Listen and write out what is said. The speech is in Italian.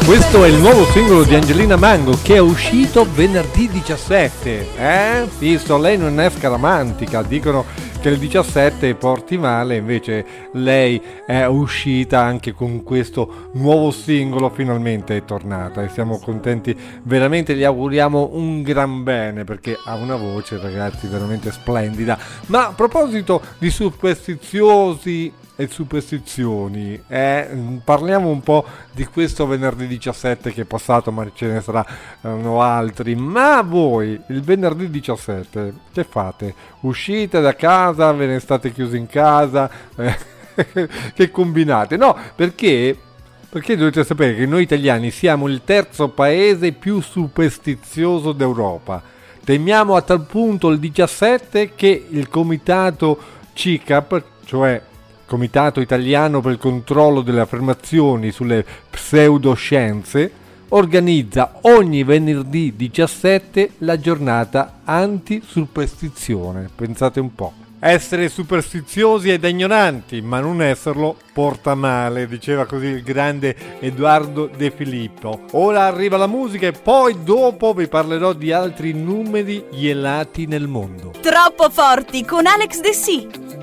Questo è il nuovo singolo di Angelina Mango che è uscito venerdì 17. Visto, lei non è scaramantica, dicono che il 17 porti male, invece lei è uscita anche con questo nuovo singolo, finalmente è tornata e siamo contenti, veramente gli auguriamo un gran bene perché ha una voce, ragazzi, veramente splendida. Ma a proposito di superstiziosi e superstizioni, parliamo un po' di questo venerdì 17 che è passato, ma ce ne saranno altri. Ma voi il venerdì 17 che fate? Uscite da casa, ve ne state chiusi in casa, che combinate? No, perché dovete sapere che noi italiani siamo il terzo paese più superstizioso d'Europa. Temiamo a tal punto il 17 che il comitato CICAP, cioè Comitato Italiano per il Controllo delle Affermazioni sulle Pseudoscienze, organizza ogni venerdì 17 la giornata anti-superstizione. Pensate un po'. Essere superstiziosi ed ignoranti, ma non esserlo porta male, diceva così il grande Edoardo De Filippo. Ora arriva la musica e poi dopo vi parlerò di altri numeri ielati nel mondo. Troppo forti con Alex De Sì.